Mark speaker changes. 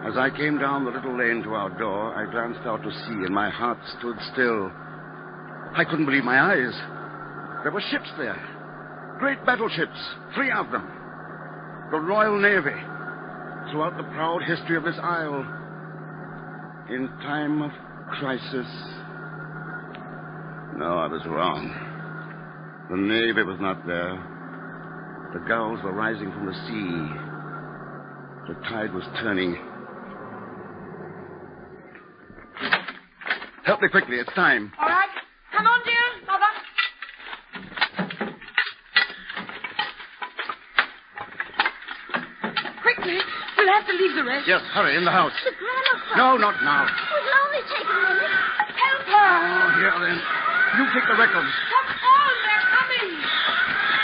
Speaker 1: As I came down the little lane to our door, I glanced out to sea, and my heart stood still. I couldn't believe my eyes. There were ships there. Great battleships, 3 of them. The Royal Navy. Throughout the proud history of this isle. In time of crisis. No, I was wrong. The Navy was not there. The gulls were rising from the sea. The tide was turning. Help me quickly. It's time.
Speaker 2: All right. Come on, dear. Mother. Quickly. We'll have to leave the rest.
Speaker 1: Yes, hurry. In the house.
Speaker 3: The gramophone.
Speaker 1: No, not now.
Speaker 3: It'll only take a minute.
Speaker 2: Help her.
Speaker 1: Oh, here then. You take the records.